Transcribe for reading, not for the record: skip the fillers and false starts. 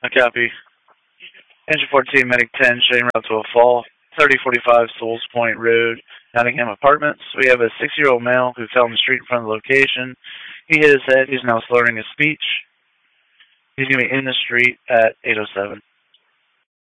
I copy. Engine 14, Medic 10, showing route to a fall. 3045 Souls Point Road, Nottingham Apartments. We have a 6-year-old male who fell in the street in front of the location. He hit his head. He's now slurring his speech. He's going to be in the street at 8:07.